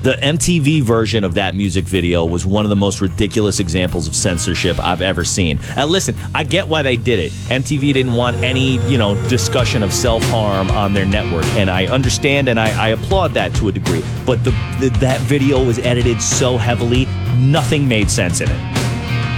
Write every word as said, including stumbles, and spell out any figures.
The M T V version of that music video was one of the most ridiculous examples of censorship I've ever seen. And listen, I get why they did it. M T V didn't want any, you know, discussion of self-harm on their network, and I understand and I, I applaud that to a degree. But the, the that video was edited so heavily, nothing made sense in it.